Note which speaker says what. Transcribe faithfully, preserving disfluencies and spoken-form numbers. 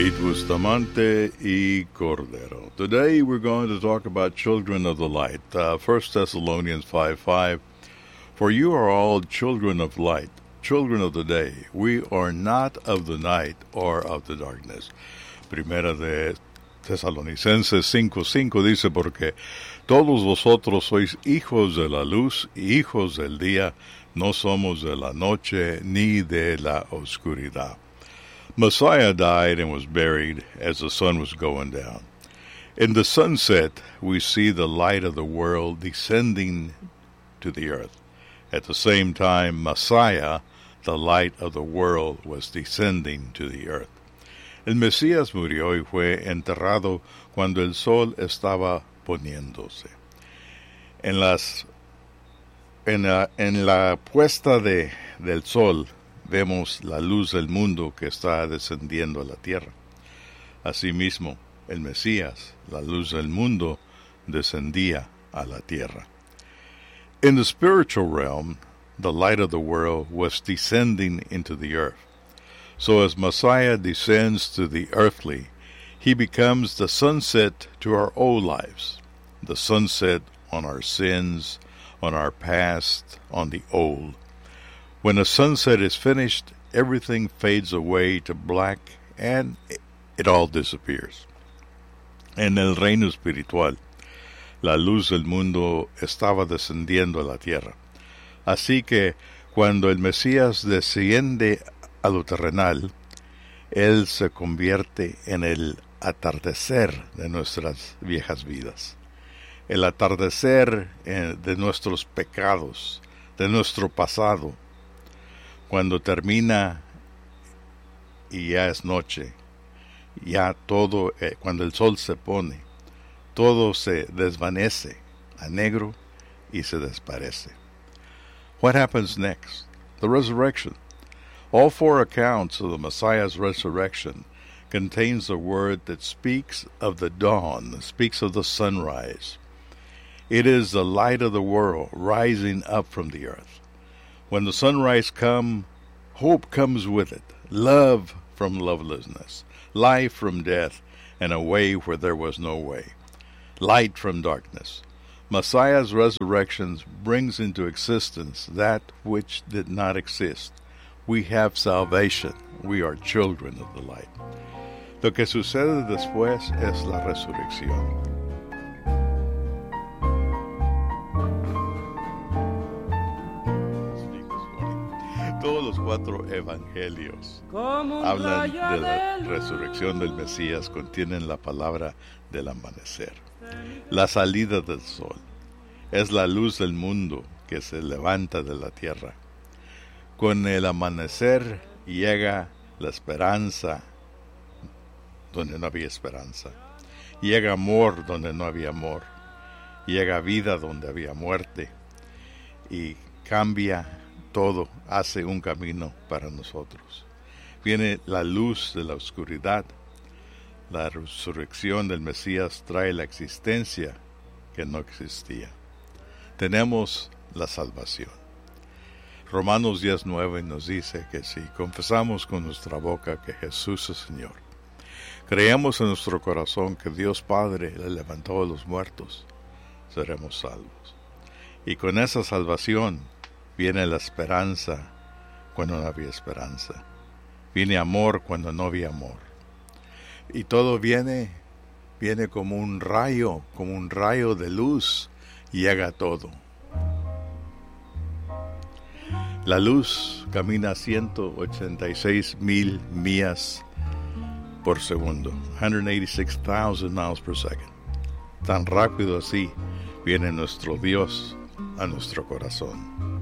Speaker 1: David Bustamante y Cordero. Today we're going to talk about children of the light. Uh, First Thessalonians five five. For you are all children of light, children of the day. We are not of the night or of the darkness. Primera de Tesalonicenses cinco cinco dice, porque todos vosotros sois hijos de la luz y hijos del día, no somos de la noche ni de la oscuridad. Messiah died and was buried as the sun was going down. In the sunset, we see the light of the world descending to the earth. At the same time, Messiah, the light of the world, was descending to the earth. El Mesías murió y fue enterrado cuando el sol estaba poniéndose. En las en la, en la puesta de, del sol, vemos la luz del mundo que está descendiendo a la tierra. Asimismo, el Mesías, la luz del mundo, descendía a la tierra. In the spiritual realm, the light of the world was descending into the earth. So as Messiah descends to the earthly, he becomes the sunset to our old lives, the sunset on our sins, on our past, on the old. When a sunset is finished, everything fades away to black and it all disappears. En el reino espiritual, la luz del mundo estaba descendiendo a la tierra. Así que cuando el Mesías desciende a lo terrenal, Él se convierte en el atardecer de nuestras viejas vidas. El atardecer de nuestros pecados, de nuestro pasado. Cuando termina y ya es noche, ya todo, eh, cuando el sol se pone, todo se desvanece a negro y se desparece. What happens next? The resurrection. All four accounts of the Messiah's resurrection contains the word that speaks of the dawn, that speaks of the sunrise. It is the light of the world rising up from the earth. When the sunrise comes, hope comes with it, love from lovelessness, life from death, and a way where there was no way, light from darkness. Messiah's resurrection brings into existence that which did not exist. We have salvation. We are children of the light. Lo que sucede después es la resurrección. Todos los cuatro evangelios hablan de la resurrección del Mesías, contienen la palabra del amanecer. La salida del sol es la luz del mundo que se levanta de la tierra. Con el amanecer llega la esperanza donde no había esperanza. Llega amor donde no había amor. Llega vida donde había muerte. Y cambia todo, hace un camino para nosotros. Viene la luz de la oscuridad. La resurrección del Mesías trae la existencia que no existía. Tenemos la salvación. Romanos diez nueve nos dice que si confesamos con nuestra boca que Jesús es Señor, creemos en nuestro corazón que Dios Padre le levantó de los muertos, seremos salvos. Y con esa salvación viene la esperanza cuando no había esperanza. Viene amor cuando no había amor. Y todo viene, viene como un rayo, como un rayo de luz, y llega todo. La luz camina a ciento ochenta y seis mil millas por segundo, one hundred eighty-six thousand miles per second. Tan rápido así viene nuestro Dios a nuestro corazón.